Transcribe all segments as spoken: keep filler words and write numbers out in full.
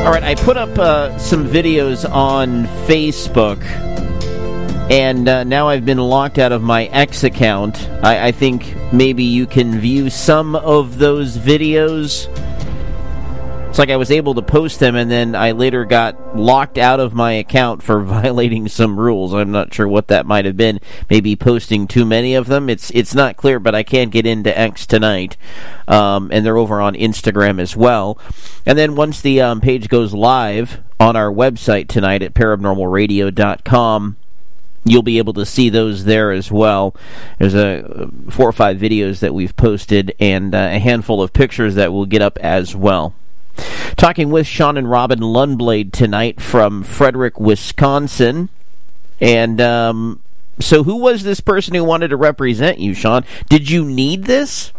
All right, I put up uh, some videos on Facebook, and uh, now I've been locked out of my X account. I, I think maybe you can view some of those videos. It's like I was able to post them, and then I later got locked out of my account for violating some rules. I'm not sure what that might have been. Maybe posting too many of them. It's it's not clear, but I can't get into X tonight. Um, and they're over on Instagram as well. And then once the um, page goes live on our website tonight at paranormal radio dot com, you'll be able to see those there as well. There's a four or five videos that we've posted, and uh, a handful of pictures that we'll get up as well. Talking with Sean and Robin Lundblade tonight from Frederick, Wisconsin. And um, so who was this person who wanted to represent you, Sean? Did you need this?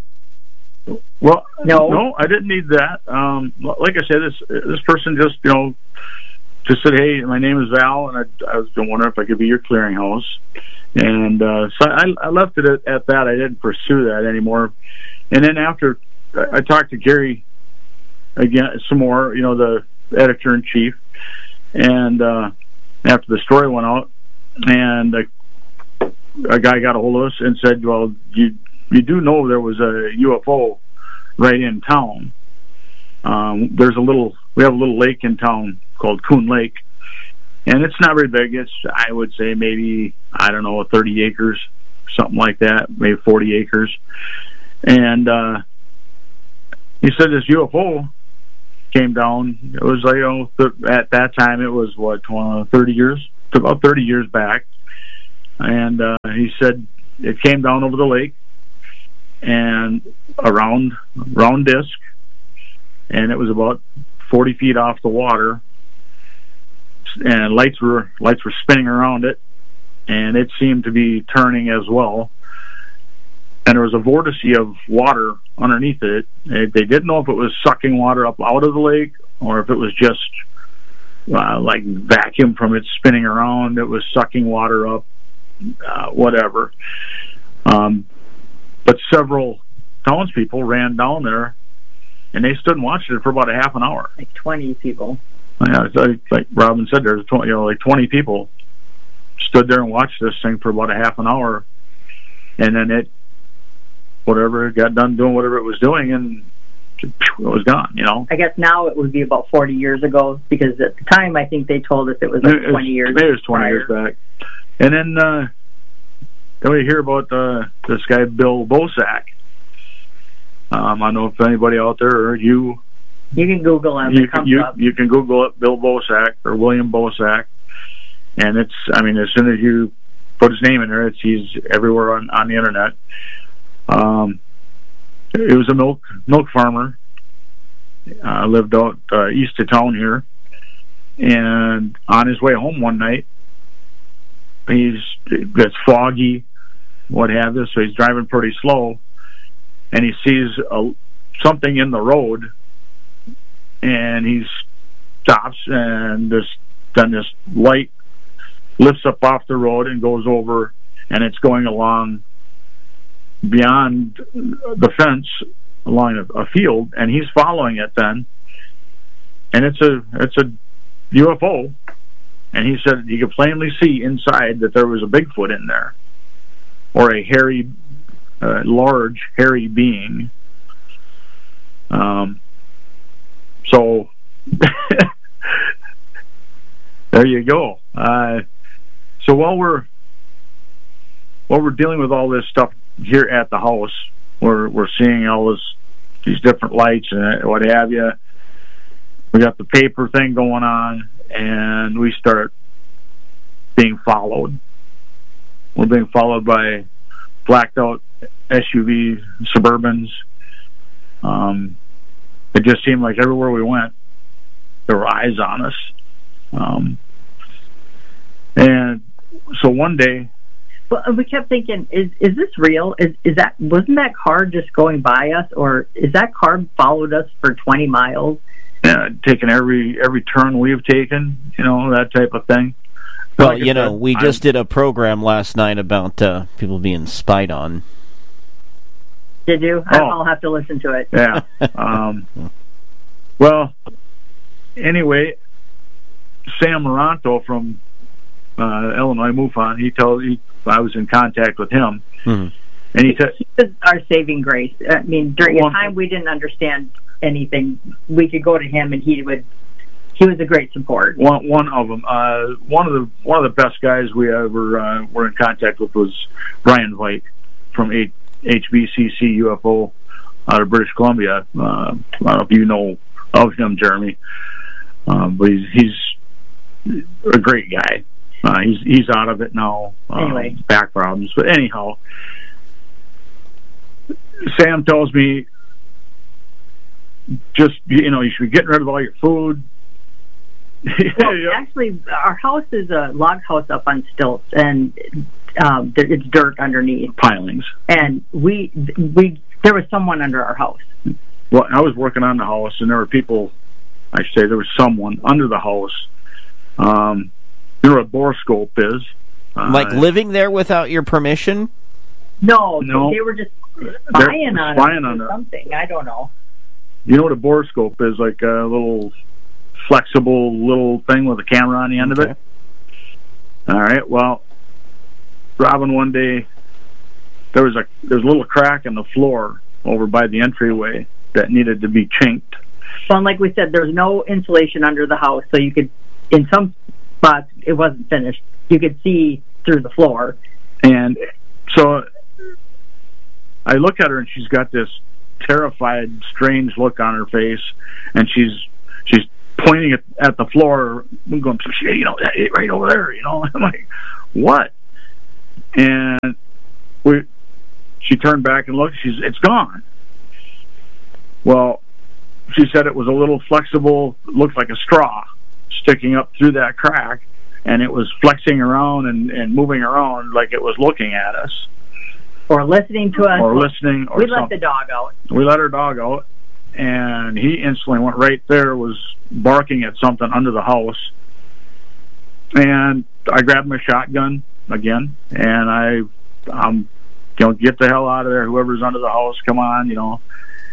Well, no, no, I didn't need that. Um, like I said, this this person just, you know, just said, hey, my name is Val, and I, I was wondering if I could be your clearinghouse. And uh, so I, I left it at, at that. I didn't pursue that anymore. And then after I talked to Gary again some more, you know, the editor-in-chief, and uh, after the story went out, and a, a guy got a hold of us and said, well, you you do know there was a U F O right in town. Um, there's a little, we have a little lake in town called Coon Lake, and it's not very big. It's, I would say, maybe, I don't know, thirty acres, something like that, maybe forty acres. And uh, he said this U F O came down. It was like, you know, th- at that time it was what, thirty years, about thirty years back. And uh, he said it came down over the lake and a round, round disc, and it was about forty feet off the water. And lights were lights were spinning around it, and it seemed to be turning as well. And there was a vortex of water underneath it. They didn't know if it was sucking water up out of the lake or if it was just uh, like vacuum from it spinning around. It was sucking water up, uh, whatever. Um, but several townspeople ran down there, and they stood and watched it for about a half an hour. Like twenty people. Yeah, like, like Robin said, there's twenty, you know, like twenty people stood there and watched this thing for about a half an hour, and then it, whatever, it got done doing whatever it was doing, and it was gone, you know. I guess now it would be about forty years ago, because at the time I think they told us it was like it was, twenty years. Maybe it was twenty prior. years back. And then, uh, then we hear about uh, this guy, Bill Bosak. Um, I don't know if anybody out there, or you... You can Google him. You it can, comes you, up. you can Google it, Bill Bosak, or William Bosak. And it's, I mean, as soon as you put his name in there, it's, he's everywhere on, on the internet. Um, it was a milk milk farmer. Uh, lived out uh, east of town here, and on his way home one night, he's it's foggy, what have you. So he's driving pretty slow, and he sees a, something in the road, and he stops, and this then this light lifts up off the road and goes over, and it's going along beyond the fence along a, a field, and he's following it then, and it's a it's a U F O, and he said he could plainly see inside that there was a Bigfoot in there, or a hairy, uh, large hairy being. Um. So there you go. Uh, so while we're while we're dealing with all this stuff here at the house, we're we're seeing all this these different lights and what have you. We got the paper thing going on, and we start being followed. We're being followed by blacked out S U V Suburbans. Um, it just seemed like everywhere we went, there were eyes on us. Um, and so one day, well, we kept thinking, is is this real? Is is that wasn't that car just going by us, or is that car followed us for twenty miles? Yeah, taking every every turn we've taken, you know, that type of thing. Well, like you know, said, we just I'm, did a program last night about uh, people being spied on. Did you? Oh. I'll have to listen to it. Yeah. um, well, anyway, Sam Moranto from uh, Illinois MUFON, he told he I was in contact with him, mm-hmm. and he said, he was our saving grace. I mean, during well, a time we didn't understand anything, we could go to him, and he would. He was a great support. One one of them, uh, one of the one of the best guys we ever uh, were in contact with was Brian White from H B C C U F O out of British Columbia. Uh, I don't know if you know of him, Jeremy, um, but he's he's a great guy. Uh, he's he's out of it now. Um, anyway, back problems, but anyhow, Sam tells me, just you know, you should be getting rid of all your food. Well, yeah. Actually, our house is a log house up on stilts, and um, it's dirt underneath pilings. And we we there was someone under our house. Well, I was working on the house, and there were people. I should say there was someone under the house. Um, you know what a borescope is? Uh, like living there without your permission? No, no. They were just spying on spying us on or it. something. I don't know. You know what a borescope is? Like a little flexible little thing with a camera on the end okay. of it. All right. Well, Robin, one day there was a there's a little crack in the floor over by the entryway that needed to be chinked. So, like we said, there's no insulation under the house, so you could, in some spots, it wasn't finished. You could see through the floor. And so I look at her, and she's got this terrified, strange look on her face, and she's she's pointing at, at the floor, going, you know, right over there, you know. I'm like, what? And we, she turned back and looked. She's, it's gone. Well, she said it was a little flexible, looked like a straw sticking up through that crack, and it was flexing around and, and moving around like it was looking at us. Or listening to us. Or listening. Or we let something. the dog out. We let our dog out, and he instantly went right there, was barking at something under the house. And I grabbed my shotgun again, and I, um, you know, get the hell out of there. Whoever's under the house, come on, you know.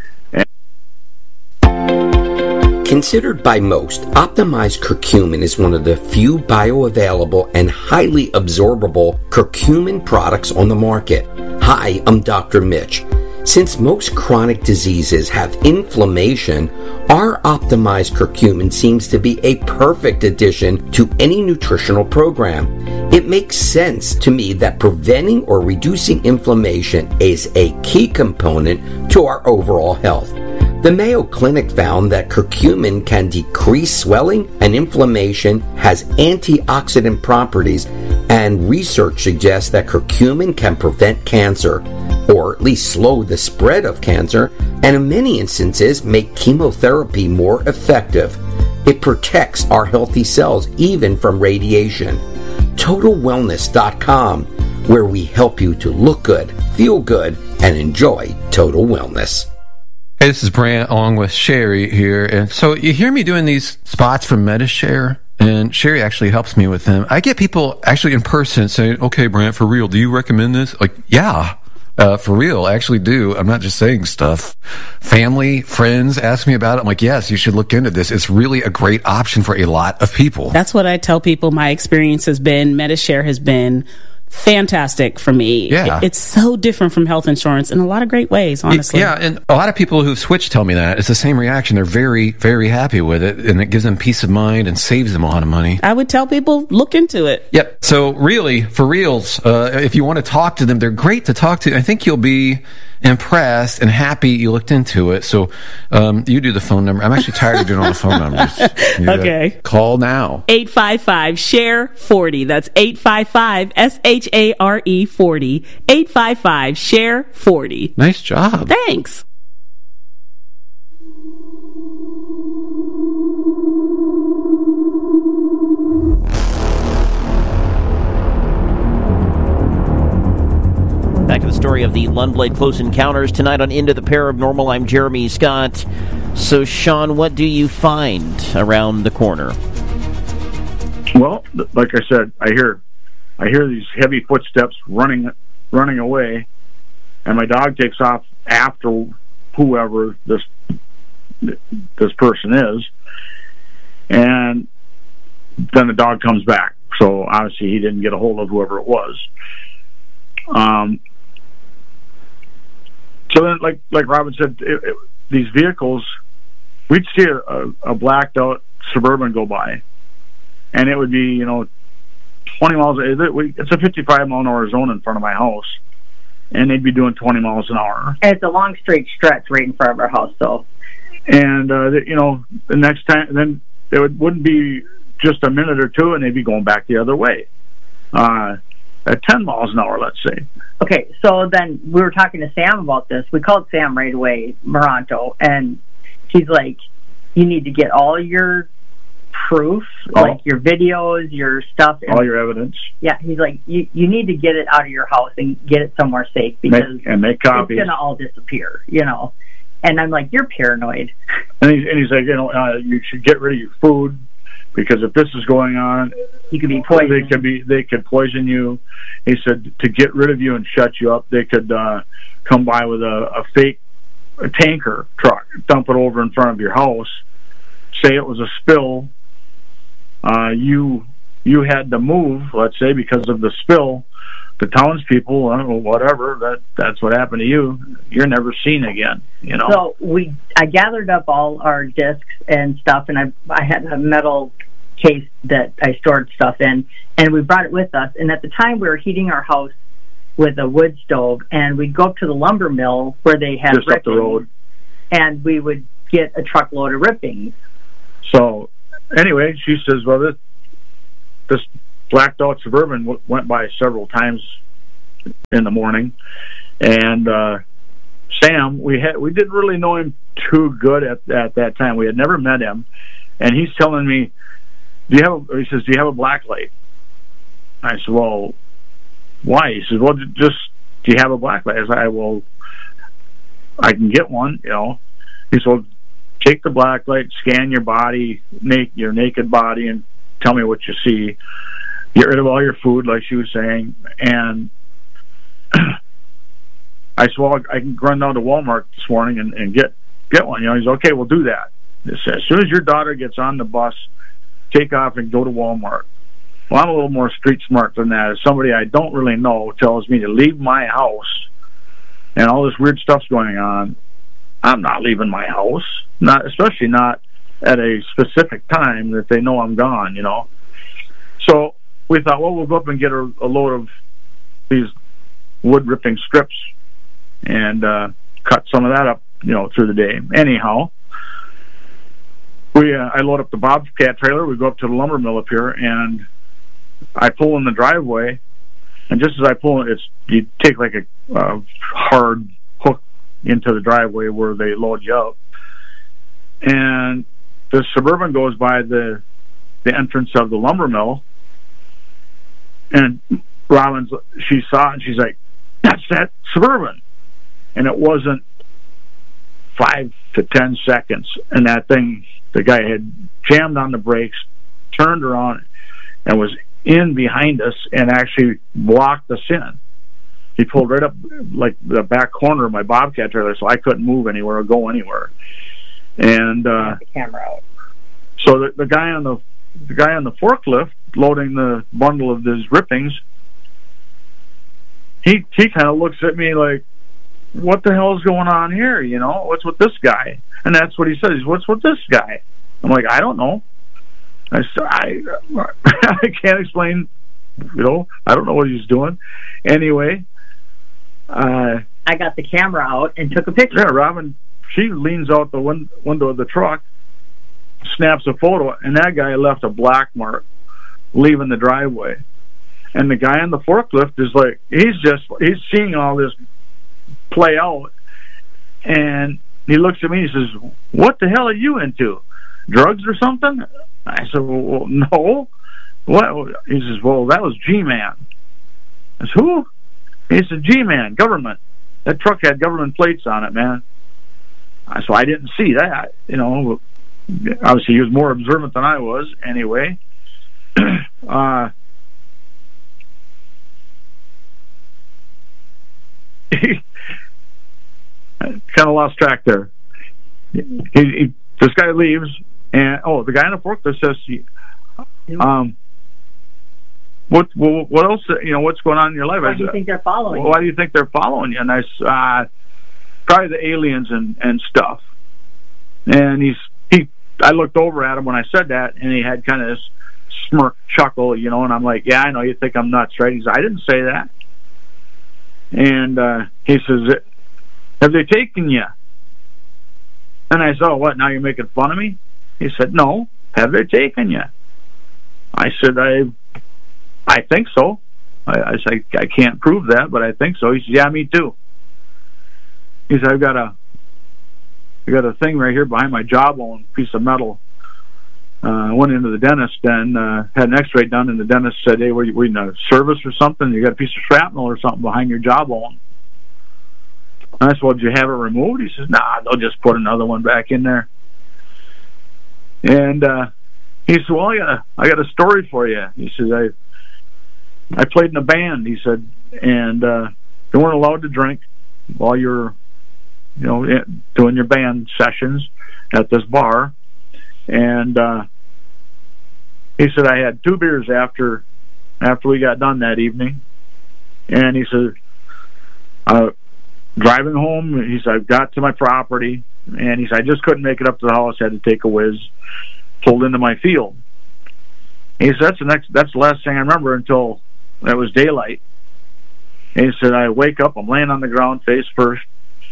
Considered by most, optimized curcumin is one of the few bioavailable and highly absorbable curcumin products on the market. Hi, I'm Doctor Mitch. Since most chronic diseases have inflammation, our optimized curcumin seems to be a perfect addition to any nutritional program. It makes sense to me that preventing or reducing inflammation is a key component to our overall health. The Mayo Clinic found that curcumin can decrease swelling and inflammation, has antioxidant properties, and research suggests that curcumin can prevent cancer, or at least slow the spread of cancer, and in many instances make chemotherapy more effective. It protects our healthy cells even from radiation. Total Wellness dot com, where we help you to look good, feel good, and enjoy total wellness. Hey, this is Brant along with Sherry here. And so you hear me doing these spots from MediShare, and Sherry actually helps me with them. I get people actually in person saying, okay, Brant, for real, do you recommend this? Like, yeah, uh, for real, I actually do. I'm not just saying stuff. Family, friends ask me about it. I'm like, yes, you should look into this. It's really a great option for a lot of people. That's what I tell people my experience has been. MediShare has been fantastic for me. Yeah. It, it's so different from health insurance in a lot of great ways, honestly. Yeah, and a lot of people who've switched tell me that. It's the same reaction. They're very, very happy with it, and it gives them peace of mind and saves them a lot of money. I would tell people, look into it. Yep. So really, for reals, uh, if you want to talk to them, they're great to talk to. I think you'll be impressed and happy you looked into it. So um, you do the phone number. I'm actually tired of doing all the phone numbers. You okay. Call now. eight five five, S H A R E, forty. That's eight five five, S H A R E, forty. eight five five, S H A R E, forty. Nice job. Thanks. Back to the story of the Lundblade Close Encounters tonight on Into the Paranormal. I'm Jeremy Scott. So, Sean, what do you find around the corner? Well, like I said, I hear, I hear these heavy footsteps running, running away, and my dog takes off after whoever this this person is, and then the dog comes back. So obviously he didn't get a hold of whoever it was. Um, so then, like like Robin said, it, it, these vehicles, we'd see a, a, a blacked out Suburban go by, and it would be, you know, twenty miles. It's a fifty-five mile an hour zone in front of my house, and they'd be doing twenty miles an hour. And it's a long straight stretch right in front of our house, though. And uh, you know, the next time, then it would, wouldn't be just a minute or two, and they'd be going back the other way uh, at ten miles an hour, let's say. Okay, so then we were talking to Sam about this. We called Sam right away, Moronto, and he's like, "You need to get all your proof, oh. like your videos, your stuff, and, all your evidence." Yeah, he's like, "You you need to get it out of your house and get it somewhere safe because make, and make copies. It's gonna all disappear, you know." And I'm like, "You're paranoid." And he's, and he's like, "You know, uh, you should get rid of your food because if this is going on, you could be poisoned. They could be they could poison you." He said to get rid of you and shut you up, they could uh, come by with a, a fake a tanker truck, dump it over in front of your house, say it was a spill. Uh, you you had to move, let's say, because of the spill. The townspeople, I don't know, whatever, that that's what happened to you. You're never seen again, you know. So we, I gathered up all our discs and stuff, and I I had a metal case that I stored stuff in, and we brought it with us. And at the time, we were heating our house with a wood stove, and we'd go up to the lumber mill where they had just up the road, and we would get a truckload of rippings. So anyway, she says, "Well, this this." blacked out Suburban w- went by several times in the morning, and uh, Sam, we had we didn't really know him too good at at that time. We had never met him, and he's telling me, "Do you have?" A, he says, "Do you have a black light?" I said, "Well, why?" He says, "Well, just do you have a black light?" I said, "Well, I can get one." You know, he said, well, "Take the black light, scan your body, make your naked body, and tell me what you see. Get rid of all your food," like she was saying. And I said, "Well, I can run down to Walmart this morning and, and get get one." You know, he's okay. We'll do that. He said, "As soon as your daughter gets on the bus, take off and go to Walmart." Well, I'm a little more street smart than that. If somebody I don't really know tells me to leave my house and all this weird stuff's going on, I'm not leaving my house. Not especially not at a specific time that they know I'm gone. You know, so. We thought, well, we'll go up and get a, a load of these wood ripping strips and uh, cut some of that up, you know, through the day. Anyhow, we uh, I load up the Bobcat trailer. We go up to the lumber mill up here, and I pull in the driveway. And just as I pull it, it's you take like a uh, hard hook into the driveway where they load you up, and the Suburban goes by the the entrance of the lumber mill. And Robin's, she saw it, and she's like, "That's that Suburban." And it wasn't five to ten seconds. And that thing, the guy had jammed on the brakes, turned around, and was in behind us and actually blocked us in. He pulled right up, like, the back corner of my Bobcat trailer, so I couldn't move anywhere or go anywhere. And uh, the camera out. So the, the guy on the the guy on the forklift loading the bundle of these rippings, he he kind of looks at me like, "What the hell is going on here? You know, what's with this guy?" And that's what he says. "What's with this guy?" I'm like, "I don't know. I I, I can't explain. You know, I don't know what he's doing." Anyway, uh, I got the camera out and took a picture. Yeah, Robin, she leans out the win- window of the truck, snaps a photo, and that guy left a black mark leaving the driveway. And the guy on the forklift is like, he's just, he's seeing all this play out, and he looks at me and he says, "What the hell are you into? Drugs or something?" I said, "Well, no." What? He says, "Well, that was G-Man." I said, "Who?" He said, "G-Man, government. That truck had government plates on it, man." I so I didn't see that, you know. Obviously, he was more observant than I was. Anyway, uh, he kind of lost track there. He, he, this guy leaves. And oh, the guy on the forklift says, um, what, what, what else? You know, what's going on in your life? Why do you think they're following? Why do you think they're following you? And I, uh, probably the aliens and, and stuff. And he's he. I looked over at him when I said that, and he had kind of this smirk, chuckle, you know. And I'm like, yeah, I know you think I'm nuts, right? He says, I didn't say that. And uh, he says, have they taken you? And I said, oh, what? Now you're making fun of me? He said, no. Have they taken you? I said, I, I think so. I, I said, I can't prove that, but I think so. He said, yeah, me too. He said, I've got a, I got a thing right here behind my jawbone, piece of metal. Uh, I went into the dentist and uh, had an X-ray done, and the dentist said, "Hey, were you, were you in a service or something? You got a piece of shrapnel or something behind your jawbone." And I said, "Well, did you have it removed?" He says, "Nah, they'll just put another one back in there." And uh, he said, "Well, I got a, I got a story for you." He says, "I, I played in a band." He said, "and uh, you weren't allowed to drink while you're, you know, doing your band sessions at this bar." And uh, he said, I had two beers after after we got done that evening. And he said, uh, driving home, he said, I got to my property. And he said, I just couldn't make it up to the house. I had to take a whiz, pulled into my field. And he said, that's the next, that's the last thing I remember until it was daylight. And he said, I wake up, I'm laying on the ground face first.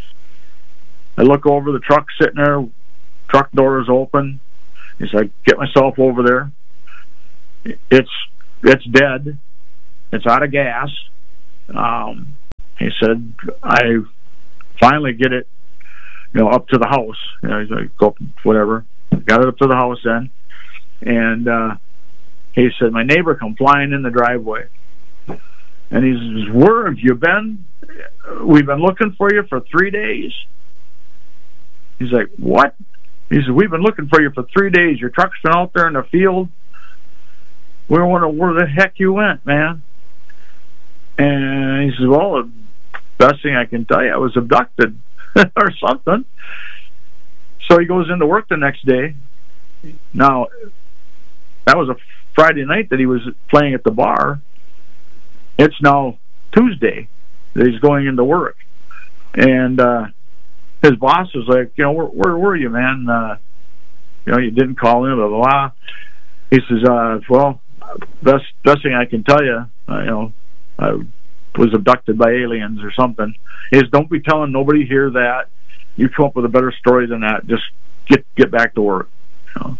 I look over, the truck sitting there, truck door is open. He said, I get myself over there. It's it's dead. It's out of gas. Um, he said, I finally get it, you know, up to the house. You know, he's like, go whatever. Got it up to the house then, and uh, he said, my neighbor come flying in the driveway, and he says, where have you been? We've been looking for you for three days. He's like, what? He said, we've been looking for you for three days. Your truck's been out there in the field. We're wondering where the heck you went, man. And he says, well, the best thing I can tell you, I was abducted or something. So he goes into work the next day. Now, that was a Friday night that he was playing at the bar. It's now Tuesday that he's going into work. And, uh, his boss was like, you know, where, where were you, man? Uh, you know, you didn't call in, blah, blah, blah. He says, uh, well, best, best thing I can tell you, uh, you know, I was abducted by aliens or something, is don't be telling nobody here that. You come up with a better story than that. Just get get back to work. You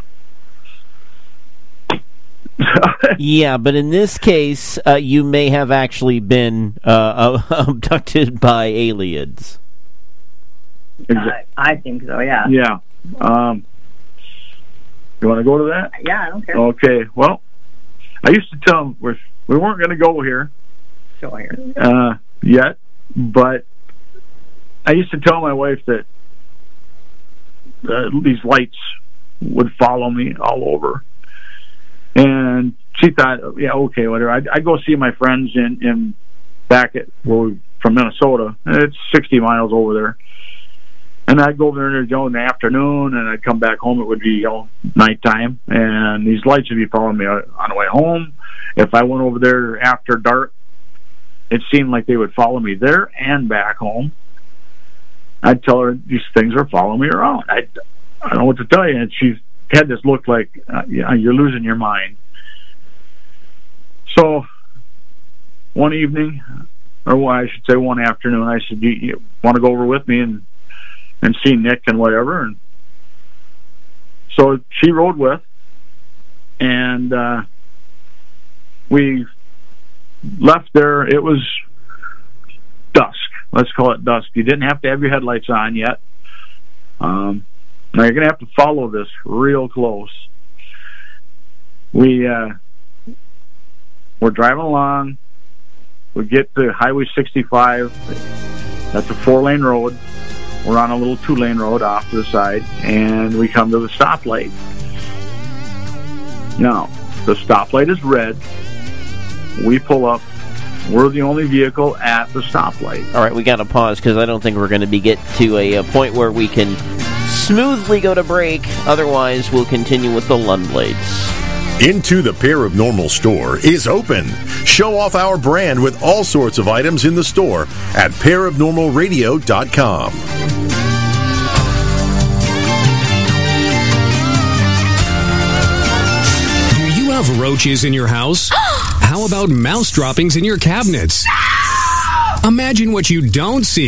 know? Yeah, but in this case, uh, you may have actually been uh, abducted by aliens. I, I think so, yeah. Yeah. Um, you want to go to that? Yeah, I don't care. Okay. Well, I used to tell them we're, we weren't going to go here Sure. uh, yet, but I used to tell my wife that uh, these lights would follow me all over. And she thought, yeah, okay, whatever. I'd, I'd go see my friends in, in back at where we, from Minnesota. It's sixty miles over there. And I'd go over there, you know, in the afternoon, and I'd come back home. It would be, you know, nighttime, and these lights would be following me on the way home. If I went over there after dark, it seemed like they would follow me there and back home. I'd tell her these things are following me around. I, I don't know what to tell you. And she had this look like, uh, yeah, you're losing your mind. So one evening, or well, I should say one afternoon, I said, you, you want to go over with me and and see Nick and whatever? And so she rode with, and uh, we left there. It was dusk. Let's call it dusk. You didn't have to have your headlights on yet. Um, now you're going to have to follow this real close. We uh, we're driving along. We get to Highway sixty-five. That's a four-lane road. We're on a little two-lane road off to the side, and we come to the stoplight. Now, the stoplight is red. We pull up. We're the only vehicle at the stoplight. All right, we got to pause because I don't think we're going to be get to a, a point where we can smoothly go to break. Otherwise, we'll continue with the Lundblades. Into the Paranormal store is open. Show off our brand with all sorts of items in the store at paranormal radio dot com. Do you have roaches in your house? How about mouse droppings in your cabinets? Imagine what you don't see.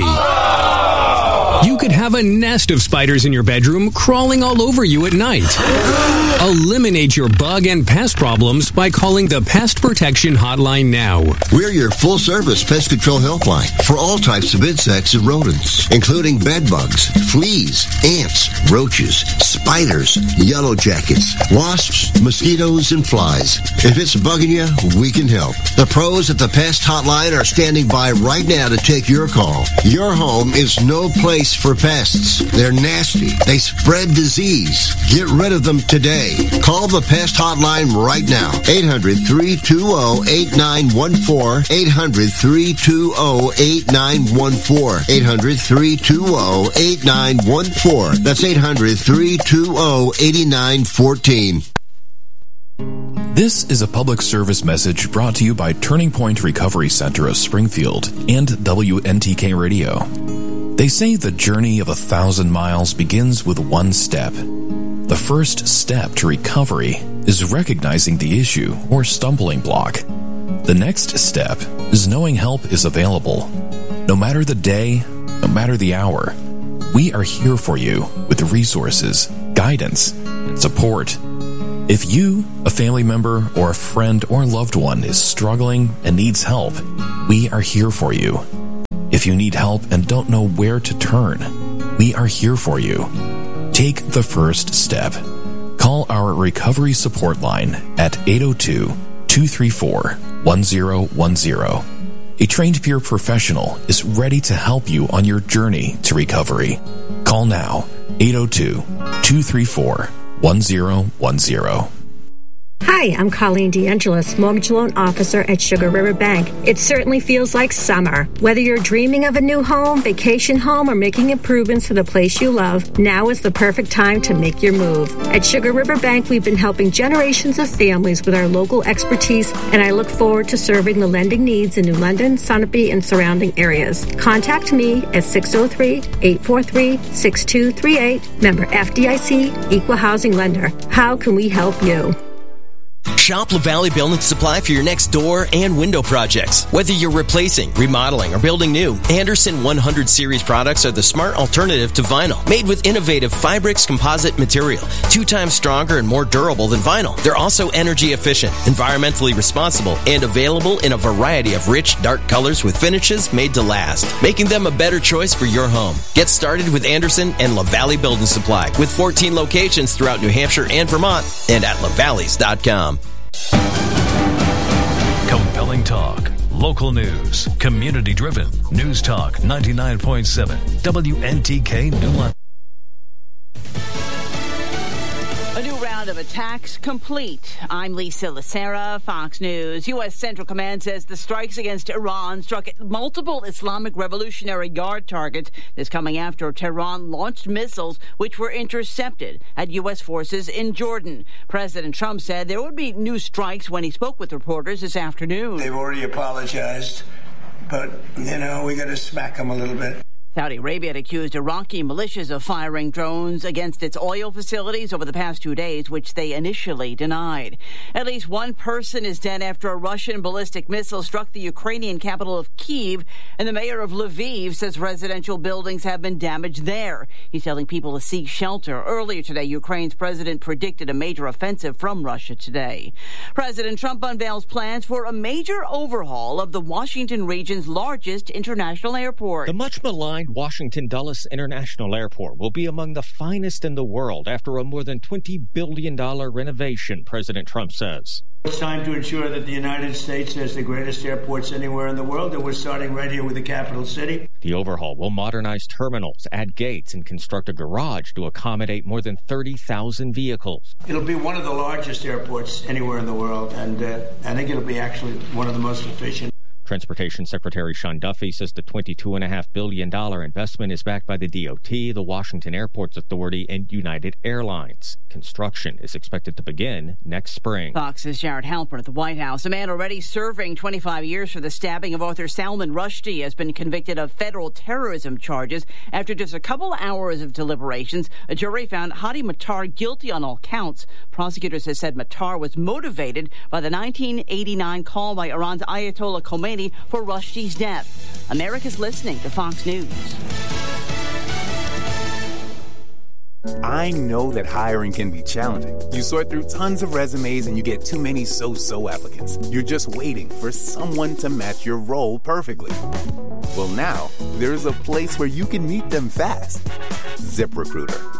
You could have a nest of spiders in your bedroom crawling all over you at night. Eliminate your bug and pest problems by calling the Pest Protection Hotline now. We're your full-service pest control helpline for all types of insects and rodents, including bed bugs, fleas, ants, roaches, spiders, yellow jackets, wasps, mosquitoes, and flies. If it's bugging you, we can help. The pros at the Pest Hotline are standing by right now to take your call. Your home is no place for pests. They're nasty. They spread disease. Get rid of them today. Call the Pest Hotline right now. eight hundred, three two zero, eight nine one four. eight hundred, three two zero, eight nine one four. eight hundred, three two zero, eight nine one four. That's eight hundred, three two zero, eight nine one four. This is a public service message brought to you by Turning Point Recovery Center of Springfield and W N T K Radio. They say the journey of a thousand miles begins with one step. The first step to recovery is recognizing the issue or stumbling block. The next step is knowing help is available. No matter the day, no matter the hour, we are here for you with resources, guidance, and support. If you, a family member, or a friend or loved one is struggling and needs help, we are here for you. If you need help and don't know where to turn, we are here for you. Take the first step. Call our recovery support line at eight oh two, two three four, one oh one oh. A trained peer professional is ready to help you on your journey to recovery. Call now, eight oh two, two three four, one oh one oh. Hi, I'm Colleen DeAngelis, Mortgage Loan Officer at Sugar River Bank. It certainly feels like summer. Whether you're dreaming of a new home, vacation home, or making improvements to the place you love, now is the perfect time to make your move. At Sugar River Bank, we've been helping generations of families with our local expertise, and I look forward to serving the lending needs in New London, Sunapee, and surrounding areas. Contact me at six oh three, eight four three, six two three eight. Member F D I C, Equal Housing Lender. How can we help you? Shop LaValle Building Supply for your next door and window projects. Whether you're replacing, remodeling, or building new, Anderson one hundred series products are the smart alternative to vinyl. Made with innovative Fibrix composite material, two times stronger and more durable than vinyl. They're also energy efficient, environmentally responsible, and available in a variety of rich, dark colors with finishes made to last, making them a better choice for your home. Get started with Anderson and LaValle Building Supply with fourteen locations throughout New Hampshire and Vermont and at lavalleys dot com. Compelling talk, local news, community-driven. News Talk ninety-nine point seven, W N T K New London. A new round of attacks complete. I'm Lisa Lacera, Fox News. U S. Central Command says the strikes against Iran struck multiple Islamic Revolutionary Guard targets. This coming after Tehran launched missiles which were intercepted at U S forces in Jordan. President Trump said there would be new strikes when he spoke with reporters this afternoon. They've already apologized, but, you know, we got to smack them a little bit. Saudi Arabia had accused Iraqi militias of firing drones against its oil facilities over the past two days, which they initially denied. At least one person is dead after a Russian ballistic missile struck the Ukrainian capital of Kyiv, and the mayor of Lviv says residential buildings have been damaged there. He's telling people to seek shelter. Earlier today, Ukraine's president predicted a major offensive from Russia today. President Trump unveils plans for a major overhaul of the Washington region's largest international airport. The much maligned Washington Dulles International Airport will be among the finest in the world after a more than twenty billion dollars renovation, President Trump says. It's time to ensure that the United States has the greatest airports anywhere in the world, and we're starting right here with the capital city. The overhaul will modernize terminals, add gates, and construct a garage to accommodate more than thirty thousand vehicles. It'll be one of the largest airports anywhere in the world, and uh, I think it'll be actually one of the most efficient. Transportation Secretary Sean Duffy says the twenty-two point five billion dollars investment is backed by the D O T, the Washington Airports Authority, and United Airlines. Construction is expected to begin next spring. Fox's Jared Halpern at the White House. A man already serving twenty-five years for the stabbing of author Salman Rushdie has been convicted of federal terrorism charges. After just a couple hours of deliberations, a jury found Hadi Matar guilty on all counts. Prosecutors have said Matar was motivated by the nineteen eighty-nine call by Iran's Ayatollah Khomeini for Rushdie's death. America's listening to Fox News. I know that hiring can be challenging. You sort through tons of resumes and you get too many so-so applicants. You're just waiting for someone to match your role perfectly. Well, now, there's a place where you can meet them fast. ZipRecruiter.